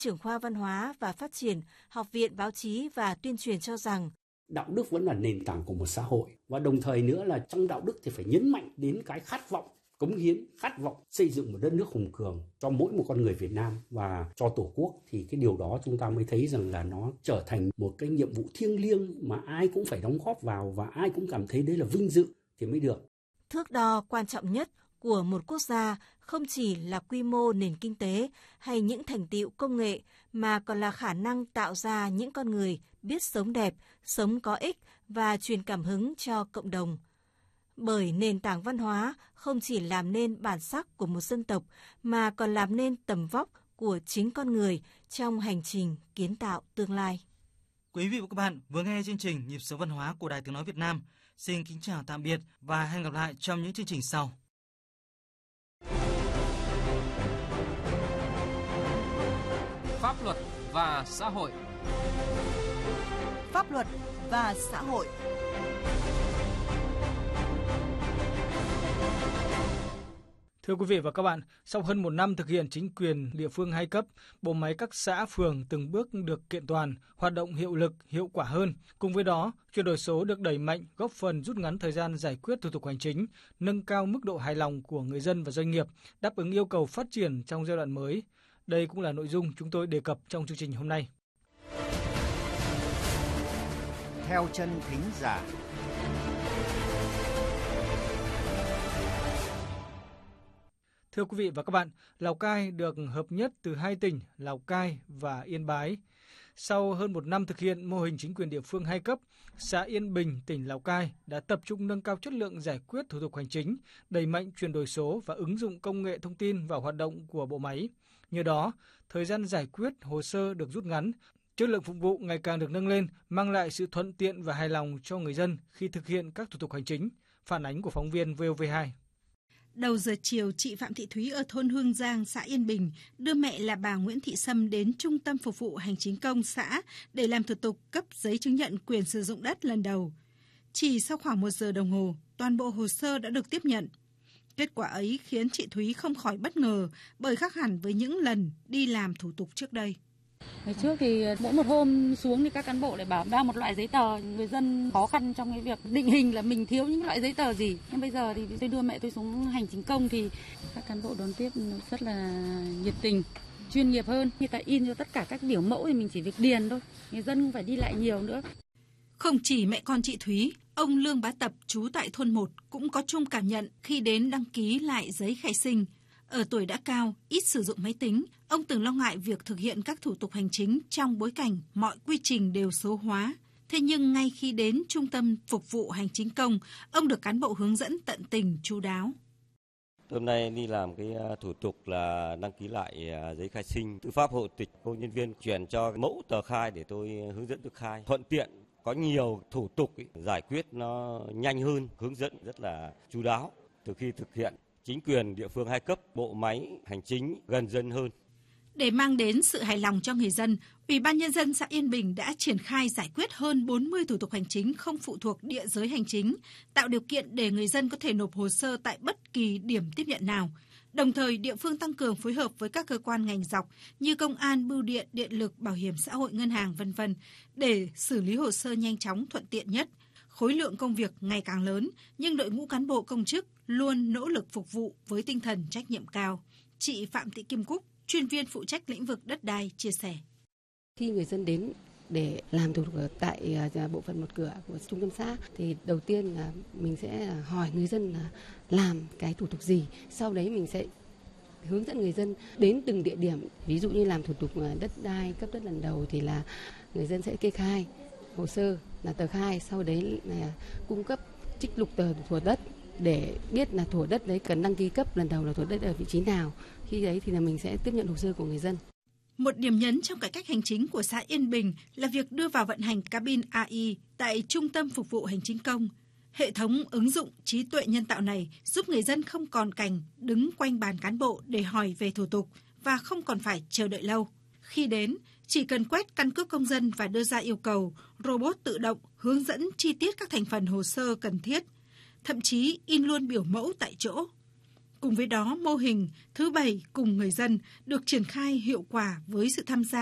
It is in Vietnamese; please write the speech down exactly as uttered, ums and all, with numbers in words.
trưởng khoa Văn hóa và Phát triển, Học viện Báo chí và Tuyên truyền cho rằng đạo đức vẫn là nền tảng của một xã hội, và đồng thời nữa là trong đạo đức thì phải nhấn mạnh đến cái khát vọng cống hiến, khát vọng xây dựng một đất nước hùng cường cho mỗi một con người Việt Nam và cho Tổ quốc. Thì cái điều đó chúng ta mới thấy rằng là nó trở thành một cái nhiệm vụ thiêng liêng mà ai cũng phải đóng góp vào và ai cũng cảm thấy đấy là vinh dự thì mới được. Thước đo quan trọng nhất của một quốc gia không chỉ là quy mô nền kinh tế hay những thành tựu công nghệ, mà còn là khả năng tạo ra những con người biết sống đẹp, sống có ích và truyền cảm hứng cho cộng đồng. Bởi nền tảng văn hóa không chỉ làm nên bản sắc của một dân tộc, mà còn làm nên tầm vóc của chính con người trong hành trình kiến tạo tương lai. Quý vị và các bạn vừa nghe chương trình Nhịp sống văn hóa của Đài Tiếng nói Việt Nam. Xin kính chào tạm biệt và hẹn gặp lại trong những chương trình sau. Pháp luật và xã hội. Pháp luật và xã hội. Thưa quý vị và các bạn, sau hơn một năm thực hiện chính quyền địa phương hai cấp, bộ máy các xã phường từng bước được kiện toàn, hoạt động hiệu lực, hiệu quả hơn. Cùng với đó, chuyển đổi số được đẩy mạnh, góp phần rút ngắn thời gian giải quyết thủ tục hành chính, nâng cao mức độ hài lòng của người dân và doanh nghiệp, đáp ứng yêu cầu phát triển trong giai đoạn mới. Đây cũng là nội dung chúng tôi đề cập trong chương trình hôm nay. Theo chân thính giả. Thưa quý vị và các bạn, Lào Cai được hợp nhất từ hai tỉnh Lào Cai và Yên Bái. Sau hơn một năm thực hiện mô hình chính quyền địa phương hai cấp, xã Yên Bình, tỉnh Lào Cai đã tập trung nâng cao chất lượng giải quyết thủ tục hành chính, đẩy mạnh chuyển đổi số và ứng dụng công nghệ thông tin vào hoạt động của bộ máy. Nhờ đó, thời gian giải quyết hồ sơ được rút ngắn, chất lượng phục vụ ngày càng được nâng lên, mang lại sự thuận tiện và hài lòng cho người dân khi thực hiện các thủ tục hành chính. Phản ánh của phóng viên vê o vê hai. Đầu giờ chiều, chị Phạm Thị Thúy ở thôn Hương Giang, xã Yên Bình đưa mẹ là bà Nguyễn Thị Sâm đến Trung tâm Phục vụ Hành chính công xã để làm thủ tục cấp giấy chứng nhận quyền sử dụng đất lần đầu. Chỉ sau khoảng một giờ đồng hồ, toàn bộ hồ sơ đã được tiếp nhận. Kết quả ấy khiến chị Thúy không khỏi bất ngờ bởi khác hẳn với những lần đi làm thủ tục trước đây. Ngày trước thì mỗi một hôm xuống thì các cán bộ lại bảo đa một loại giấy tờ, người dân khó khăn trong cái việc định hình là mình thiếu những loại giấy tờ gì. Nhưng bây giờ thì tôi đưa mẹ tôi xuống hành chính công thì các cán bộ đón tiếp rất là nhiệt tình, chuyên nghiệp hơn. Người ta in cho tất cả các biểu mẫu thì mình chỉ việc điền thôi, người dân không phải đi lại nhiều nữa. Không chỉ mẹ con chị Thúy, ông Lương Bá Tập trú tại thôn một cũng có chung cảm nhận khi đến đăng ký lại giấy khai sinh. Ở tuổi đã cao, ít sử dụng máy tính, ông từng lo ngại việc thực hiện các thủ tục hành chính trong bối cảnh mọi quy trình đều số hóa. Thế nhưng ngay khi đến Trung tâm Phục vụ Hành chính công, ông được cán bộ hướng dẫn tận tình chu đáo. Hôm nay đi làm cái thủ tục là đăng ký lại giấy khai sinh, tư pháp hộ tịch, cô nhân viên chuyển cho mẫu tờ khai để tôi hướng dẫn tôi khai. Thuận tiện, có nhiều thủ tục ý, giải quyết nó nhanh hơn, hướng dẫn rất là chu đáo. Từ khi thực hiện chính quyền địa phương hai cấp, bộ máy hành chính gần dân hơn. Để mang đến sự hài lòng cho người dân, Ủy ban Nhân dân xã Yên Bình đã triển khai giải quyết hơn bốn mươi thủ tục hành chính không phụ thuộc địa giới hành chính, tạo điều kiện để người dân có thể nộp hồ sơ tại bất kỳ điểm tiếp nhận nào. Đồng thời, địa phương tăng cường phối hợp với các cơ quan ngành dọc như công an, bưu điện, điện lực, bảo hiểm xã hội, ngân hàng, vân vân để xử lý hồ sơ nhanh chóng, thuận tiện nhất. Khối lượng công việc ngày càng lớn, nhưng đội ngũ cán bộ công chức luôn nỗ lực phục vụ với tinh thần trách nhiệm cao. Chị Phạm Thị Kim Cúc, chuyên viên phụ trách lĩnh vực đất đai, chia sẻ. Khi người dân đến để làm thủ tục tại bộ phận một cửa của trung tâm xã thì đầu tiên là mình sẽ hỏi người dân là làm cái thủ tục gì, sau đấy mình sẽ hướng dẫn người dân đến từng địa điểm. Ví dụ như làm thủ tục đất đai cấp đất lần đầu thì là người dân sẽ kê khai hồ sơ là tờ khai, sau đấy là cung cấp trích lục tờ thửa đất để biết là thửa đất đấy cần đăng ký cấp lần đầu là thửa đất ở vị trí nào. Khi đấy thì là mình sẽ tiếp nhận hồ sơ của người dân. Một điểm nhấn trong cải cách hành chính của xã Yên Bình là việc đưa vào vận hành cabin a i tại Trung tâm Phục vụ Hành chính công. Hệ thống ứng dụng trí tuệ nhân tạo này giúp người dân không còn cảnh đứng quanh bàn cán bộ để hỏi về thủ tục và không còn phải chờ đợi lâu. Khi đến, chỉ cần quét căn cước công dân và đưa ra yêu cầu, robot tự động hướng dẫn chi tiết các thành phần hồ sơ cần thiết, thậm chí in luôn biểu mẫu tại chỗ. Cùng với đó, mô hình thứ bảy cùng người dân được triển khai hiệu quả với sự tham gia